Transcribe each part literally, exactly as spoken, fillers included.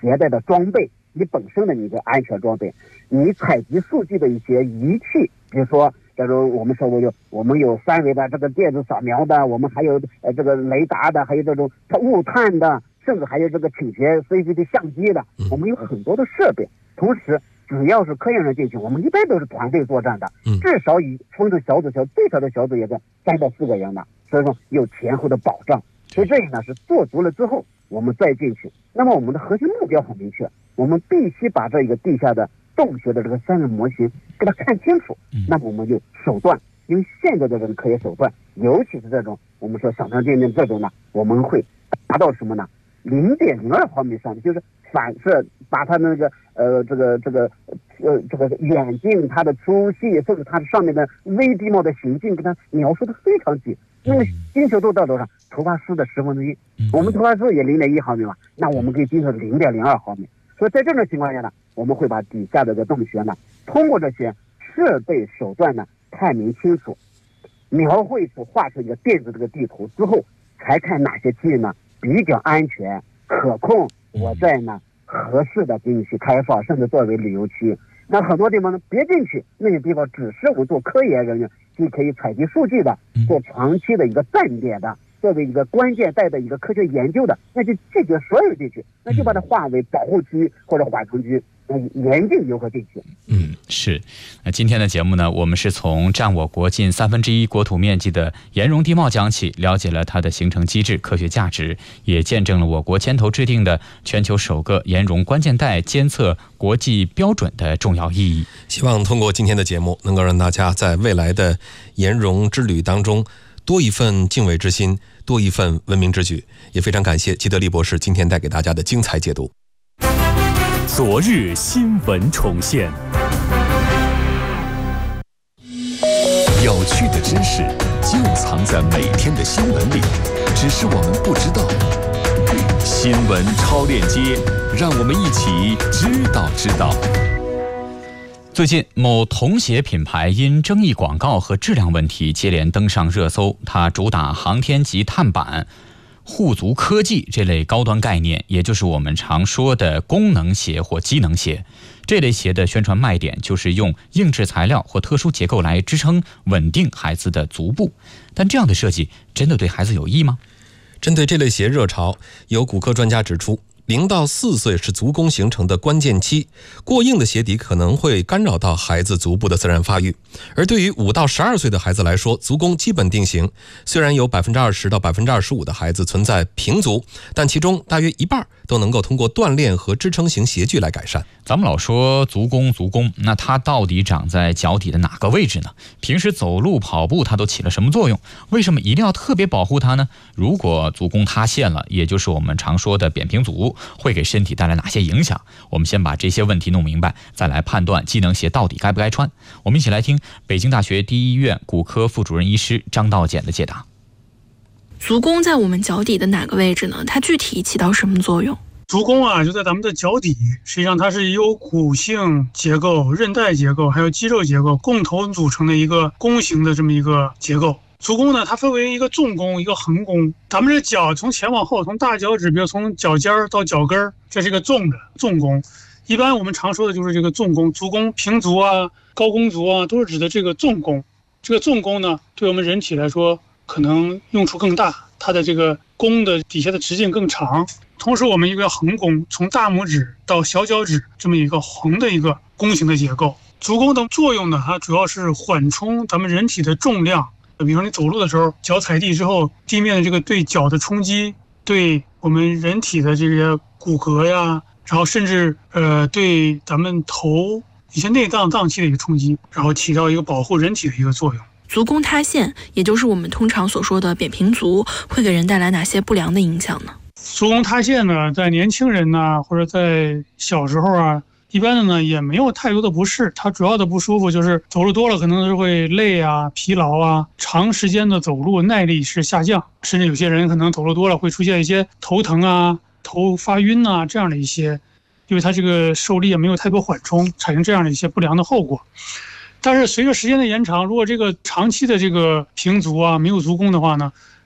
携带的装备，你本身的一个安全装备，你采集数据的一些仪器，比如说假如我们说我有我们有三维的这个电子扫描的，我们还有呃这个雷达的，还有这种雾探的，甚至还有这个倾斜 C C T 相机的，我们有很多的设备。同时只要是科研人进去，我们一般都是团队作战的，至少以分成小组小最小的小组也在三到四个人的，所以说有前后的保障。所以这个呢是做足了之后我们再进去。那么我们的核心目标很明确，我们必须把这个地下的洞穴的这个三维模型给它看清楚。那么我们就手段，因为现在的这个科学手段，尤其是这种我们说小肠镜镜这种呢，我们会达到什么呢？零点零二毫米上，就是反射，把它那个呃这个这个呃这个远近它的粗细，甚至它上面的微地貌的行径，给它描述的非常细。因为精确度到多少？头发丝的十分之一，我们头发丝也零点一毫米嘛，那我们可以精确零点零二毫米。所以在这种情况下呢，我们会把底下的这个洞穴呢，通过这些设备手段呢，探明清楚，描绘出画出一个电子这个地图之后，才看哪些区域呢比较安全可控，我再呢合适的给你去开放，甚至作为旅游区。那很多地方呢别进去，那些地方只是我们做科研人员就可以采集数据的，做长期的一个站点的，作为一个关键带的一个科学研究的，那就拒绝所有进去，那就把它划为保护区或者缓冲区，严禁游客进去。 嗯，是。那今天的节目呢，我们是从占我国近三分之一国土面积的岩溶地貌讲起，了解了它的形成机制、科学价值，也见证了我国牵头制定的全球首个岩溶关键带监测国际标准的重要意义。 希望通过今天的节目，能够让大家在未来的岩溶之旅当中多一份敬畏之心，多一份文明之举。也非常感谢吉德利博士今天带给大家的精彩解读。 昨日新闻重现，有趣的知识就藏在每天的新闻里，只是我们不知道。新闻超链接，让我们一起知道知道。 最近，某童鞋品牌因争议广告和质量问题接连登上热搜。它主打航天级碳板、护足科技这类高端概念，也就是我们常说的功能鞋或机能鞋。这类鞋的宣传卖点就是用硬质材料或特殊结构来支撑稳定孩子的足部。但这样的设计真的对孩子有益吗？ 针对这类鞋热潮，有骨科专家指出，零到四岁是足弓形成的关键期，过硬的鞋底可能会干扰到孩子足部的自然发育。而对于五到十二岁的孩子来说，足弓基本定型。虽然有百分之二十到百分之二十五的孩子存在平足，但其中大约一半都能够通过锻炼和支撑型鞋具来改善。 咱们老说足弓足弓，那它到底长在脚底的哪个位置呢？平时走路跑步它都起了什么作用？为什么一定要特别保护它呢？如果足弓塌陷了，也就是我们常说的扁平足，会给身体带来哪些影响？我们先把这些问题弄明白，再来判断机能鞋到底该不该穿。我们一起来听北京大学第一医院骨科副主任医师张道简的解答。 足弓在我们脚底的哪个位置呢？它具体起到什么作用？ 足弓啊，就在咱们的脚底，实际上它是由骨性结构、韧带结构还有肌肉结构共同组成的一个弓形的这么一个结构。足弓呢，它分为一个纵弓一个横弓。咱们这脚从前往后，从大脚趾，比如从脚尖到脚跟，这是一个纵的纵弓。一般我们常说的就是这个纵弓，足弓平足啊、高弓足啊，都是指的这个纵弓。这个纵弓呢，对我们人体来说可能用处更大，它的这个弓的底下的直径更长。同时我们一个横弓，从大拇指到小脚趾这么一个横的一个弓形的结构。足弓的作用呢，它主要是缓冲咱们人体的重量。比如说你走路的时候，脚踩地之后，地面的这个对脚的冲击，对我们人体的这些骨骼呀，然后甚至呃对咱们头一些内脏脏器的一个冲击，然后起到一个保护人体的一个作用。 足弓塌陷，也就是我们通常所说的扁平足，会给人带来哪些不良的影响呢？ 足弓塌陷呢，在年轻人呢，或者在小时候啊，一般的呢也没有太多的不适，它主要的不舒服就是走路多了可能是会累啊、疲劳啊，长时间的走路耐力是下降，甚至有些人可能走路多了会出现一些头疼啊、头发晕啊这样的一些，因为它这个受力也没有太多缓冲，产生这样的一些不良的后果。但是随着时间的延长，如果这个长期的这个平足啊没有足弓的话呢，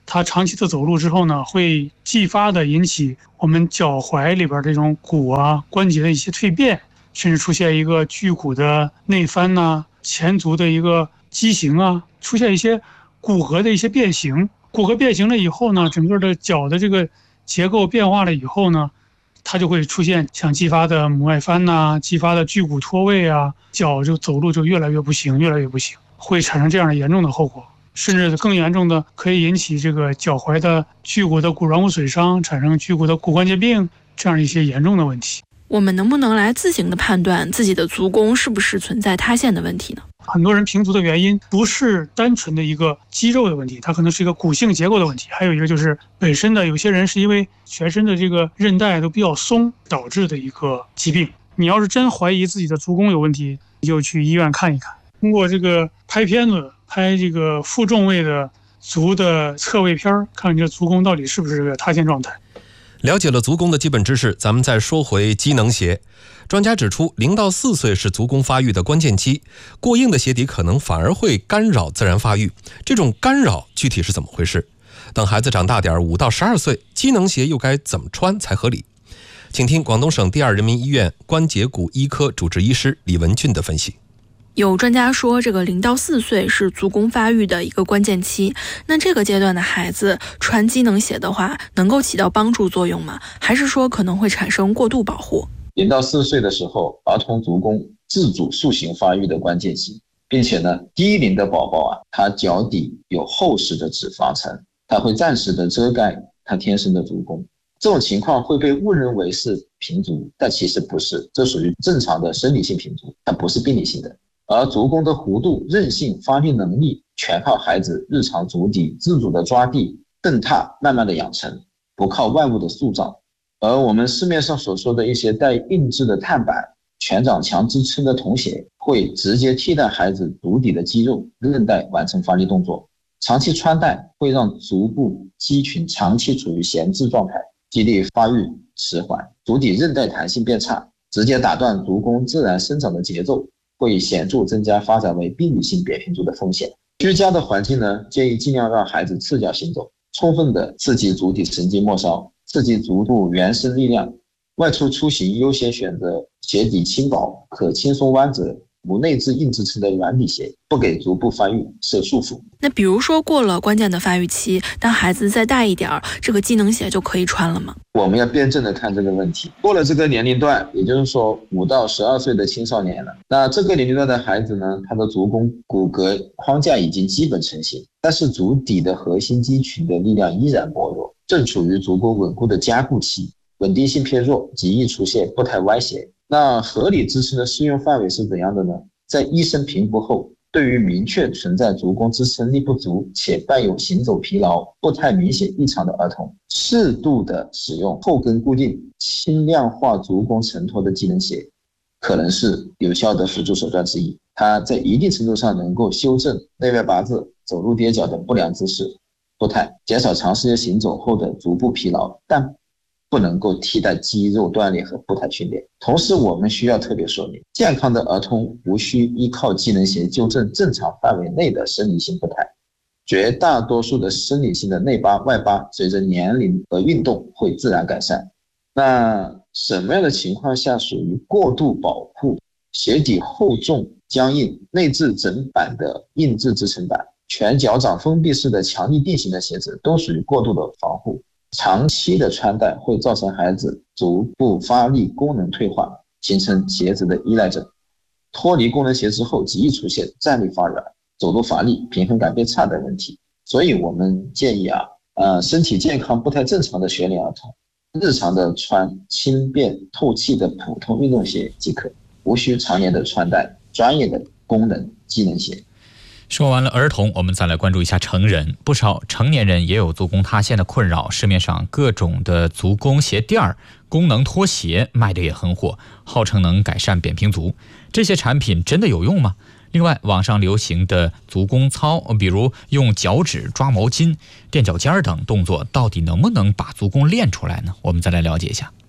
他长期的走路之后呢，会继发的引起我们脚踝里边这种骨啊关节的一些蜕变，甚至出现一个距骨的内翻呐、啊、前足的一个畸形啊，出现一些骨骼的一些变形。骨骼变形了以后呢，整个的脚的这个结构变化了以后呢，它就会出现像继发的母外翻呐、啊、继发的距骨脱位啊，脚就走路就越来越不行，越来越不行，会产生这样的严重的后果。甚至更严重的可以引起这个脚踝的距骨的骨软骨损伤，产生距骨的骨关节病，这样一些严重的问题。 我们能不能来自行的判断自己的足弓是不是存在塌陷的问题呢？ 很多人平足的原因不是单纯的一个肌肉的问题，它可能是一个骨性结构的问题，还有一个就是本身的有些人是因为全身的这个韧带都比较松导致的一个疾病。你要是真怀疑自己的足弓有问题，你就去医院看一看，通过这个拍片子拍这个负重位的足的侧位片，看你这足弓到底是不是个塌陷状态。 了解了足弓的基本知识，咱们再说回机能鞋。专家指出，零到四岁是足弓发育的关键期，过硬的鞋底可能反而会干扰自然发育。这种干扰具体是怎么回事？等孩子长大点，五到十二岁，机能鞋又该怎么穿才合理？请听广东省第二人民医院关节骨医科主治医师李文俊的分析。 有专家说，这个零到四岁是足弓发育的一个关键期。那这个阶段的孩子穿机能鞋的话，能够起到帮助作用吗？还是说可能会产生过度保护？ 零到四岁的时候，儿童足弓自主塑形发育的关键期，并且呢，低龄的宝宝啊，他脚底有厚实的脂肪层，它会暂时的遮盖他天生的足弓。这种情况会被误认为是平足，但其实不是，这属于正常的生理性平足，它不是病理性的。而足弓的弧度、韧性、发育能力全靠孩子日常足底自主的抓地、蹬踏慢慢的养成，不靠外物的塑造。而我们市面上所说的一些带硬质的碳板、全掌强支撑的童鞋，会直接替代孩子足底的肌肉、韧带完成发力动作。长期穿戴会让足部肌群长期处于闲置状态，激励发育迟缓，足底韧带弹性变差，直接打断足弓自然生长的节奏，会显著增加发展为病理性扁平足的风险。居家的环境呢，建议尽量让孩子赤脚行走，充分的刺激足底神经末梢，刺激足部原生力量。外出出行优先选择鞋底轻薄、可轻松弯折、无内置硬支撑的软底鞋，不给足部发育设束缚。 那比如说过了关键的发育期，当孩子再大一点，这个机能鞋就可以穿了吗？ 我们要辩证的看这个问题。过了这个年龄段，也就是说五到十二岁的青少年了，那这个年龄段的孩子呢，他的足弓骨骼框架已经基本成型，但是足底的核心肌群的力量依然薄弱，正处于足弓稳固的加固期，稳定性偏弱，极易出现步态歪斜。那合理支撑的适用范围是怎样的呢？在医生评估后，对于明确存在足弓支撑力不足且伴有行走疲劳、步态明显异常的儿童，适度的使用后跟固定、轻量化足弓承托的机能鞋，可能是有效的辅助手段之一。它在一定程度上能够修正内外八字、走路跌脚的不良姿势、步态，减少长时间行走后的足部疲劳，但不能够替代肌肉锻炼和步态训练。同时我们需要特别说明，健康的儿童无需依靠机能鞋纠正正常范围内的生理性步态，绝大多数的生理性的内八外八随着年龄和运动会自然改善。那什么样的情况下属于过度保护？鞋底厚重僵硬、内置整板的硬质支撑板、全脚掌封闭式的强力定型的鞋子都属于过度的防护。长期的穿戴会造成孩子足部发力功能退化，形成鞋子的依赖症。脱离功能鞋之后，极易出现站立发软、走路乏力、平衡感变差的问题。所以我们建议啊，呃，身体健康、步态正常的学龄儿童，日常的穿轻便透气的普通运动鞋即可，无需常年的穿戴专业的功能机能鞋。 说完了儿童，我们再来关注一下成人。不少成年人也有足弓塌陷的困扰，市面上各种的足弓鞋垫儿、功能拖鞋卖的也很火，号称能改善扁平足。这些产品真的有用吗？另外，网上流行的足弓操，比如用脚趾抓毛巾、垫脚尖等动作，到底能不能把足弓练出来呢？我们再来了解一下。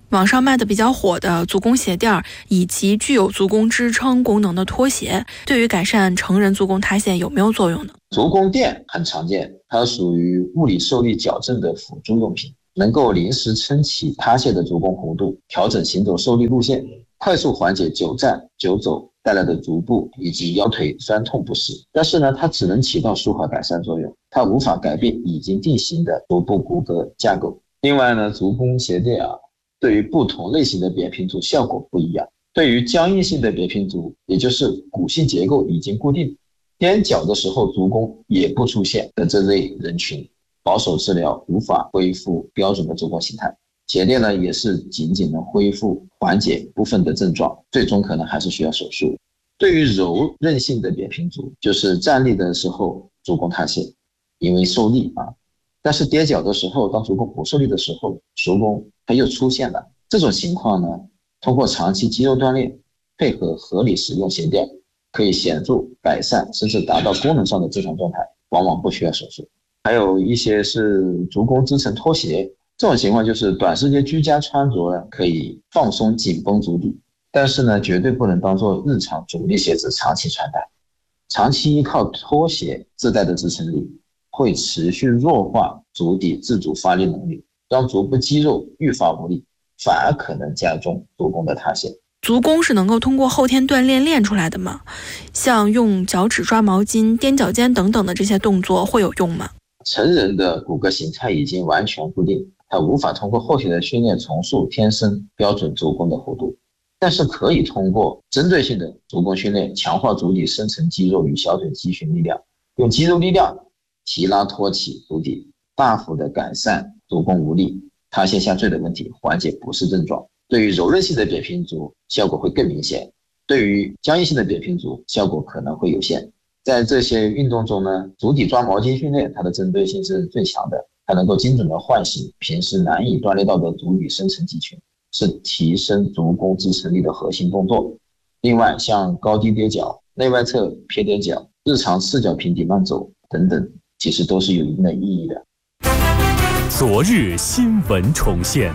网上卖的比较火的足弓鞋垫以及具有足弓支撑功能的拖鞋，对于改善成人足弓塌陷有没有作用呢？ 足弓垫很常见，它属于物理受力矫正的辅助用品，能够临时撑起塌陷的足弓弧度，调整行走受力路线，快速缓解久站久走带来的足部以及腰腿酸痛不适。但是呢，它只能起到舒缓改善作用，它无法改变已经定型的足部骨骼架构。另外呢，足弓鞋垫啊，对于不同类型的扁平足效果不一样。对于僵硬性的扁平足，也就是骨性结构已经固定，踮脚的时候足弓也不出现的这类人群，保守治疗无法恢复标准的足弓形态。鞋垫呢，也是仅仅能恢复缓解部分的症状，最终可能还是需要手术。对于柔韧性的扁平足，就是站立的时候足弓塌陷，因为受力啊，但是踮脚的时候，当足弓不受力的时候，足弓它又出现了。这种情况呢，通过长期肌肉锻炼，配合合理使用鞋垫，可以显著改善甚至达到功能上的正常状态，往往不需要手术。还有一些是足弓支撑拖鞋，这种情况就是短时间居家穿着可以放松紧绷足底，但是呢，绝对不能当做日常主力鞋子长期穿戴。长期依靠拖鞋自带的支撑力，会持续弱化足底自主发力能力，让足部肌肉愈发无力，反而可能加重足弓的塌陷。 足弓是能够通过后天锻炼练出来的吗？像用脚趾抓毛巾、踮脚尖等等的这些动作会有用吗？ 成人的骨骼形态已经完全固定，它无法通过后天的训练重塑天生标准足弓的弧度，但是可以通过针对性的足弓训练，强化足底深层肌肉与小腿肌群力量，用肌肉力量提拉托起足底，大幅的改善足弓无力、塌陷下坠的问题，缓解不适症状。对于柔韧性的扁平足效果会更明显，对于僵硬性的扁平足效果可能会有限。在这些运动中呢，足底抓毛巾训练它的针对性是最强的，它能够精准的唤醒平时难以锻炼到的足底深层肌群，是提升足弓支撑力的核心动作。另外像高低跌脚、内外侧撇踮脚、日常赤脚平底慢走等等，其实都是有一定的意义的。 昨日新闻重现，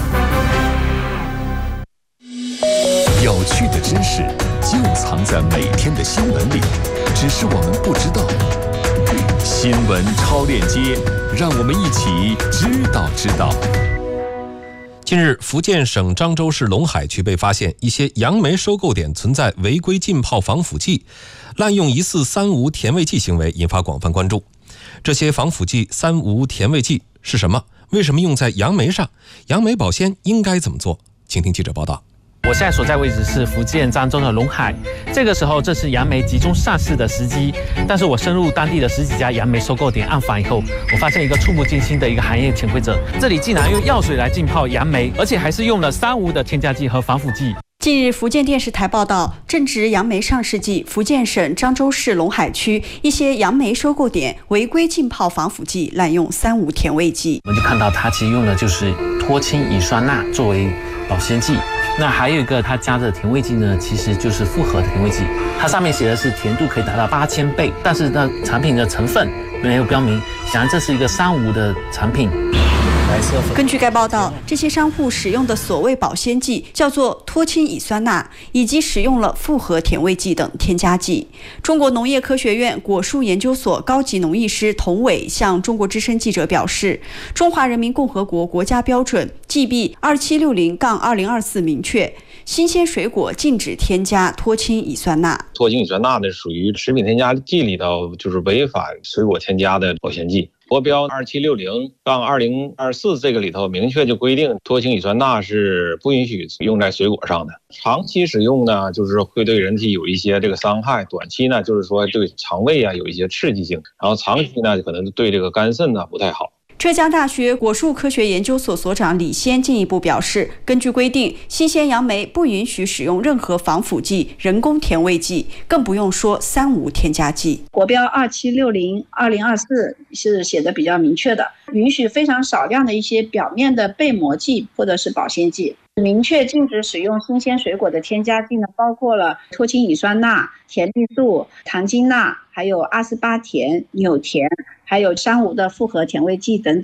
有趣的知识就藏在每天的新闻里，只是我们不知道。新闻超链接，让我们一起知道知道。 近日，福建省漳州市龙海区被发现一些杨梅收购点存在违规浸泡防腐剂、滥用疑似三无甜味剂行为，引发广泛关注。这些防腐剂、三无甜味剂是什么？为什么用在杨梅上？杨梅保鲜应该怎么做？请听记者报道。 我现在所在位置是福建漳州的龙海，这个时候正是杨梅集中上市的时机。但是我深入当地的十几家杨梅收购点暗访以后，我发现一个触目惊心的一个行业潜规则：这里竟然用药水来浸泡杨梅，而且还是用了三无的添加剂和防腐剂。 近日，福建电视台报道，正值杨梅上市季，福建省漳州市龙海区一些杨梅收购点违规浸泡防腐剂，滥用三无甜味剂。 我们就看到它其实用的就是脱氢乙酸钠作为保鲜剂。那还有一个它加的甜味剂呢，其实就是复合的甜味剂，它上面写的是甜度可以达到八千倍，但是呢产品的成分没有标明，显然这是一个三无的产品。 根据该报道，这些商户使用的所谓保鲜剂叫做脱氢乙酸钠，以及使用了复合甜味剂等添加剂。中国农业科学院果树研究所高级农艺师童伟向中国之声记者表示，中华人民共和国国家标准 G B 二七六零二零二四 明确，新鲜水果禁止添加脱氢乙酸钠。 脱氢乙酸钠呢，属于食品添加剂里头就是违反水果添加的保鲜剂。国标二七六零二零二四这个里头明确就规定，脱氢乙酸钠是不允许用在水果上的。长期使用呢，就是会对人体有一些这个伤害；短期呢，就是说对肠胃啊有一些刺激性；然后长期呢，可能对这个肝肾呢不太好。 浙江大学果树科学研究所所长李先进一步表示，根据规定，新鲜杨梅不允许使用任何防腐剂、人工甜味剂，更不用说三无添加剂。 国标二七六零二零二四是写的比较明确的，允许非常少量的一些表面的被膜剂或者是保鲜剂。明确禁止使用新鲜水果的添加剂呢，包括了脱氢乙酸钠、甜绿素、糖精钠，还有阿斯巴甜、纽甜，还有三无的复合甜味剂等等。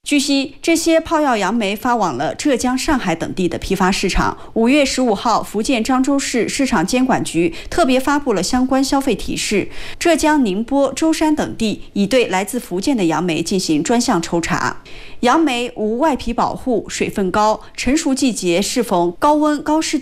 据悉，这些泡药杨梅发往了浙江、上海等地的批发市场。五月十五号，福建漳州市市场监管局特别发布了相关消费提示，浙江、宁波、舟山等地已对来自福建的杨梅进行专项抽查。杨梅无外皮保护，水分高，成熟季节适逢高温高湿度。